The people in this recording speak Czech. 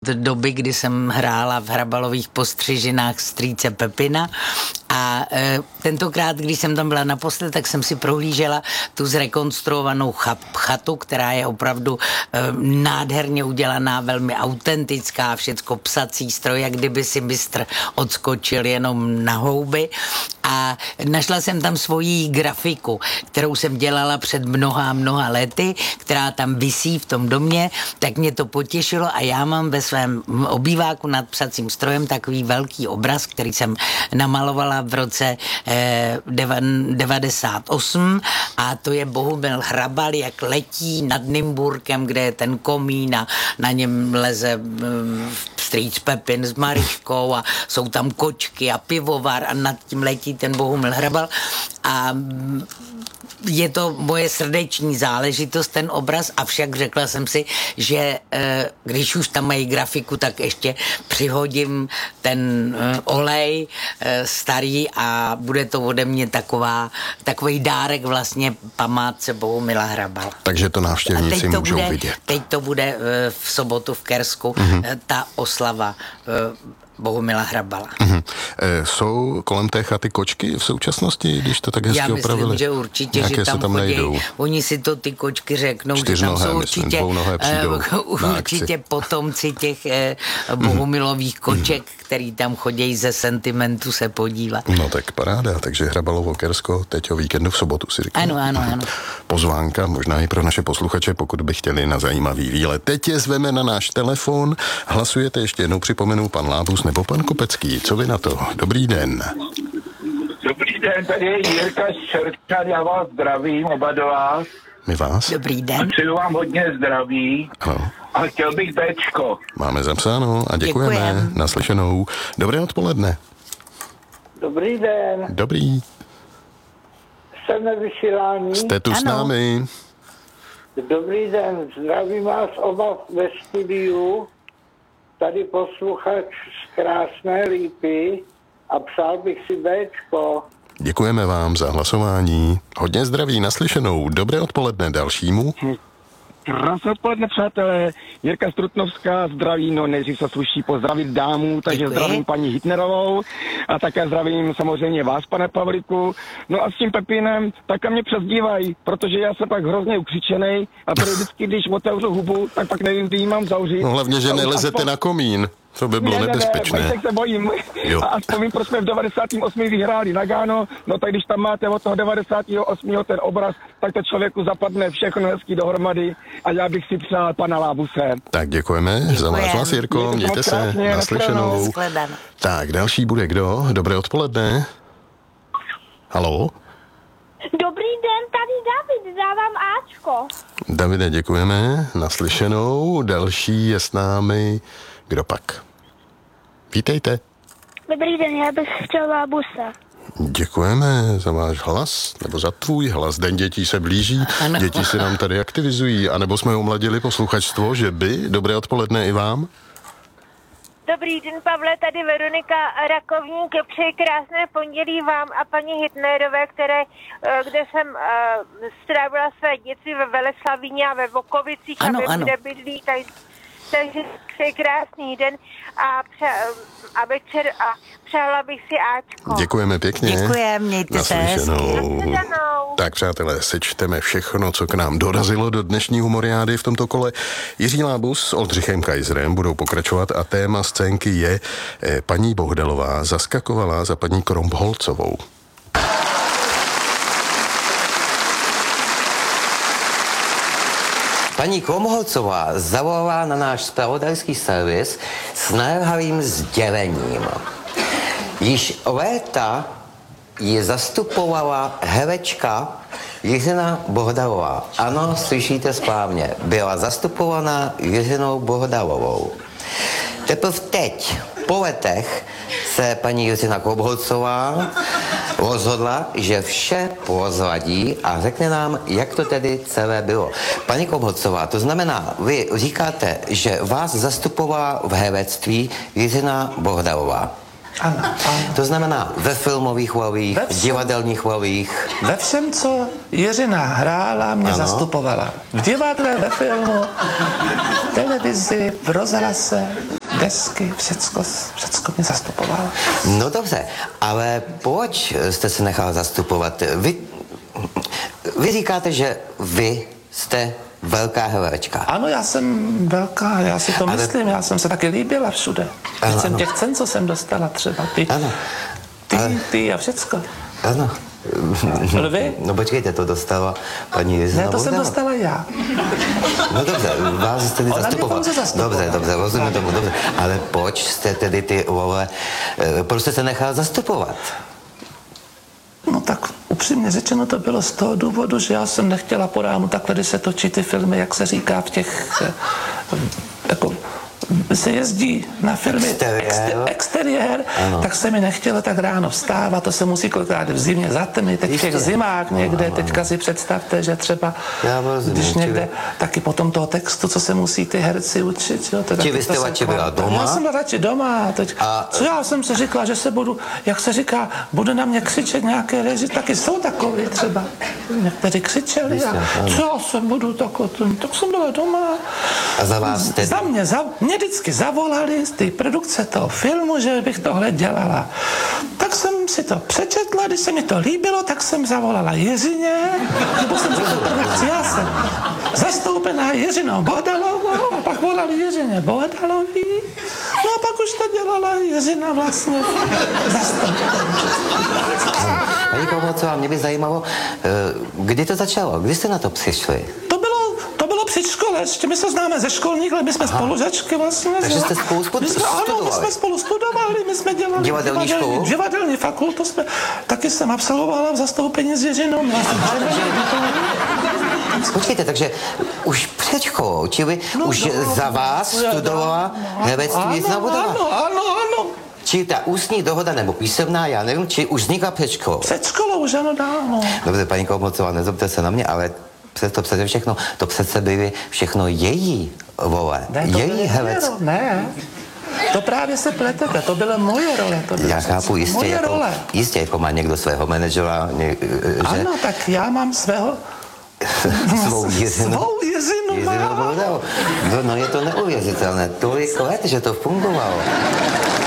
doby, kdy jsem hrála v Hrabalových postřižinách strýce Pepina a tentokrát, když jsem tam byla naposled, tak jsem si prohlížela tu zrekonstruovanou chatu, která je opravdu nádherně udělaná, velmi autentická, všecko psací stroj, jak kdyby si mistr odskočil jenom na houby. A našla jsem tam svoji grafiku, kterou jsem dělala před mnoha lety, která tam visí v tom domě, tak mě to potěšilo a já mám ve svém obýváku nad psacím strojem takový velký obraz, který jsem namalovala v roce 98 a to je Bohumil Hrabal, jak letí nad Nymburkem, kde je ten komín a na něm leze strýc Pepin s Mariškou a jsou tam kočky a pivovar a nad tím letí ten Bohumil Hrabal a je to moje srdeční záležitost, ten obraz, avšak řekla jsem si, že když už tam mají grafiku, tak ještě přihodím ten olej starý a bude to ode mě takový dárek vlastně památce Bohumila Hrabala. Takže to návštěvníci můžou vidět. Teď to bude v sobotu v Kersku, ta oslava Bohumila Hrabala. Jsou kolem té chaty kočky v současnosti, když to tak hezky opravili? Já myslím, že určitě, nějaké že tam chodí. Nejdou. Oni si to ty kočky řeknou, že tam jsou určitě potomci těch Bohumilových koček, který tam chodí ze sentimentu se podívat. No tak paráda, takže Hrabalovo Kersko teď o víkendu v sobotu si říkám. Ano. Pozvánka možná i pro naše posluchače, pokud by chtěli na zajímavý výlet. Teď je zveme na náš telefon. Hlasujete, ještě jednou připomenu, pan Lábus nebo pan Kopecký. Co vy na to? Dobrý den. Dobrý den, tady je Jirka z Čerčan, já vás zdravím, oba do vás. My vás. Dobrý den. Přeju vám hodně zdraví. Ano. A chtěl bych Bčko. Máme zapsáno a děkujeme. Naslyšenou. Dobré odpoledne. Dobrý den. Dobrý. Jsem na vysílání. Jste tu s námi. Dobrý den, zdravím vás oba ve studiu. Tady posluchač z Krásné Lípy a přál bych si Bčko. Děkujeme vám za hlasování. Hodně zdraví, naslyšenou. Dobré odpoledne dalšímu. Krásné odpoledne, přátelé. Jirka Strutnovská, zdraví, nejdřív se sluší pozdravit dámu, takže děkuji. Zdravím paní Hitnerovou a také zdravím samozřejmě vás, pane Pavlíku. No a s tím Pepinem, tak mě přezdívají, protože já jsem pak hrozně ukřičenej a vždycky, když otevřu hubu, tak pak nevím, kdy jí mám zavřít. No hlavně, že nelezete na komín. To by bylo nebezpečné. Ne, se bojím. Jo. A aspoň vím, proč jsme v 98. vyhráli Nagano, no tak když tam máte od toho 98. ten obraz, tak to člověku zapadne všechno hezky dohromady a já bych si přál pana Lábuse. Tak děkujeme za váš hlas, Jirko, mějte se, naslyšenou. Tak, další bude kdo? Dobré odpoledne. Haló? Dobrý den, tady David, dávám Ačko. Davide, děkujeme, naslyšenou. Další je s námi. Kdo pak? Vítejte. Dobrý den, já bych chtěl Lábuse. Děkujeme za váš hlas, nebo za tvůj hlas. Den dětí se blíží, ano. Děti se nám tady aktivizují, anebo jsme omladili posluchačstvo, že by. Dobré odpoledne i vám. Dobrý den, Pavle, tady Veronika Rakovník. Přeji krásné pondělí vám a paní Hitnerové, kde jsem strávila své dětství ve Veleslavíně a ve Vokovicích a vím, kde bydlí, takže přeji krásný den a večer a přála bych si Ačko. Děkujeme pěkně. Děkujeme, mějte se hezky. Tak přátelé, sečteme všechno, co k nám dorazilo do dnešní humoriády v tomto kole. Jiří Lábus s Oldřichem Kaiserem budou pokračovat a téma scénky je paní Bohdalová zaskakovala za paní Krompholcovou. Paní Kromholcová zavolala na náš zpravodajský servis s naléhavým sdělením. Již léta ji zastupovala herečka Jiřina Bohdalová. Ano, slyšíte správně. Byla zastupovaná Jiřinou Bohdalovou. Teprve teď, po letech, se paní Jiřina Kromholcová rozhodla, že vše prozradí a řekne nám, jak to tedy celé bylo. Paní Kromholcová, to znamená, vy říkáte, že vás zastupovala v herectví Jiřina Bohdalová. Ano. To znamená ve filmových rolích, v divadelních rolích. Ve všem, co Jiřina hrála, mě zastupovala. V divadle, ve filmu, v televizi, v rozhlase. desky, všecko mě zastupovala. No dobře, ale proč jste se nechal zastupovat? Vy říkáte, že vy jste velká herečka. Ano, já jsem velká, já si to myslím, já jsem se taky líbila všude. Ano, Jsem ano. těch cen, co jsem dostala třeba, ty a všecko. Ano. Vy? No počkejte, to dostala paní Jizina Ne, to jsem Bohdala. dostala já. No dobře, vás jste tedy Ona mě zastupovala. pouze zastupovala. Dobře, rozumím tomu, dobře. Ale proč jste tedy ty role, proč jste se nechal zastupovat? No tak upřímně řečeno to bylo z toho důvodu, že já jsem nechtěla po ránu takhle, když se točí ty filmy, jak se říká v těch, jako se jezdí na filmy exteriér, tak se mi nechtělo tak ráno vstávat, to se musí kolikrát v zimě zatmy, teď v těch zimách někde, teďka si představte, že třeba, když někde, taky potom toho textu, co se musí ty herci učit, jo, Či vy jste radši byla doma? Já jsem byla radši doma, teď, co já jsem si říkala, že se budu, jak se říká, bude na mě křičet nějaké reži, taky jsou takový třeba, někteří křičeli a co já se budu tak jsem byla doma. A za vás tedy? Mě vždycky zavolali z té produkce toho filmu, že bych tohle dělala. Tak jsem si to přečetla, když se mi to líbilo, tak jsem zavolala Jiřině, nebo jsem řekla, já jsem zastoupená Jiřinou Bohdalovou, a pak volali Jiřině Bohdalový, no a pak už to dělala Jiřina vlastně zastoupená. Paní Komocová, mě by zajímalo, kdy to začalo, kdy jste na to přišli? To bylo při škole, ještě my se známe ze školních let, my jsme spolužačky vlastně. Takže jste spolu studovali? Ano, my jsme spolu studovali, my jsme dělali divadelní fakultu, taky jsem absolvovala v zastoupení s Jiřinou. Počkejte, takže už před školou, čili už za vás studovala herectví Jizina Bohdalová? Ano. Či ta ústní dohoda nebo písemná, já nevím, či už vznikla před školou? Před školou už ano, dávno. Dobře, paní Komocová, nezlobte se na mě, ale přece všechno, to přece byly všechno její role, její herec. Ne, to právě se pletete, to byla moje role. Já chápu, jistě, jako má někdo svého manažera, že? Ano, tak já mám svého... Svou Jizinu mám. No je to neuvěřitelné, tolik let, že to fungovalo.